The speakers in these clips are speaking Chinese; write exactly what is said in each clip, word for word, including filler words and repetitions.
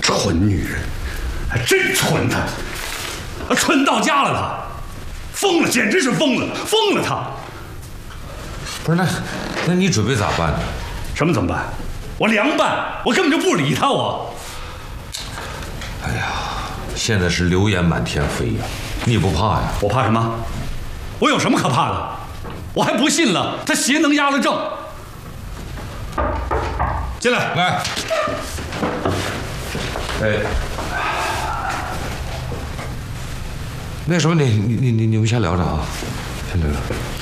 蠢女人，还真蠢她，啊，蠢到家了她，疯了，简直是疯了，疯了她。 不是那，那你准备咋办呢？ 什么怎么办？我凉拌，我根本就不理她，我。 哎呀，现在是流言满天飞呀，你不怕呀？ 我怕什么？我有什么可怕的？我还不信了，她邪能压了正。进来， 来。哎，那什么，你你你你你们先聊着啊，先聊着。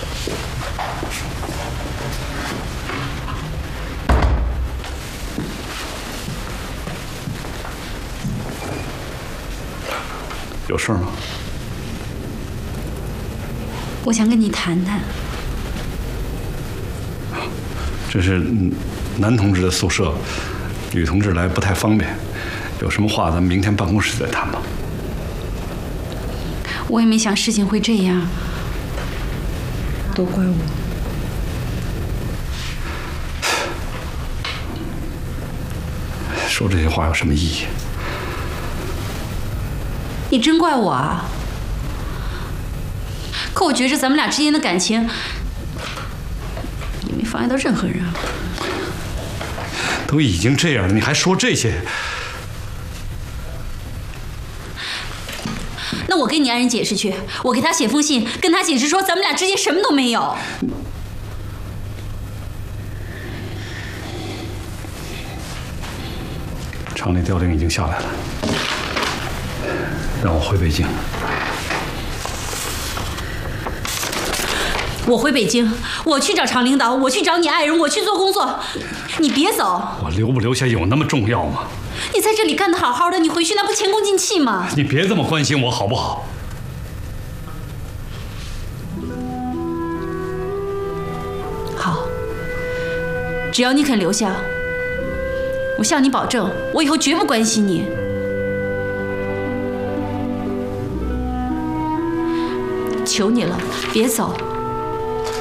有事吗？ 我想跟你谈谈。 这是男同志的宿舍，女同志来不太方便。有什么话咱们明天办公室再谈吧。 我也没想事情会这样，都怪我。 说这些话有什么意义？ 你真怪我啊！可我觉着咱们俩之间的感情也没妨碍到任何人啊。 都已经这样了，你还说这些？ 那我给你爱人解释去，我给他写封信，跟他解释说咱们俩之间什么都没有。 厂里调令已经下来了，让我回北京。 我回北京，我去找厂领导，我去找你爱人，我去做工作。你别走。 我留不留下有那么重要吗？ 你在这里干得好好的，你回去那不前功尽弃吗？ 你别这么关心我好不好？ 好，只要你肯留下，我向你保证，我以后绝不关心你。求你了，别走。